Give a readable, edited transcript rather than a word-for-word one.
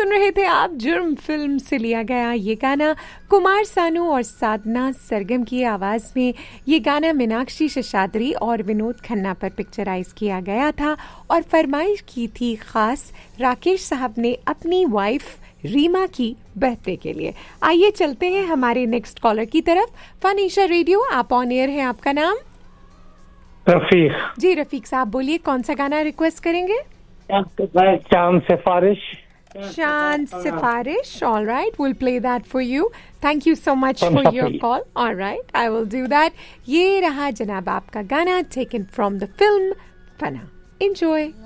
सुन रहे थे आप जुर्म फिल्म से लिया गया ये गाना। कुमार सानू और साधना सरगम की आवाज में ये गाना मीनाक्षी शेषाद्री और विनोद खन्ना पर पिक्चराइज किया गया था और फरमाइश की थी खास राकेश साहब ने अपनी वाइफ रीमा की बर्थडे के लिए। आइए चलते हैं हमारे नेक्स्ट कॉलर की तरफ। फनीशा रेडियो, आप ऑन एयर हैं, आपका नाम? रफीक जी रफीक साहब बोलिए, कौन सा गाना रिक्वेस्ट करेंगे? चांद सिफारिश। Chand Sifarish. All right, we'll play that for you. Thank you so much for your call. All right, I will do that. ये रहा जनाब आपका गाना taken from the film Fana. Enjoy.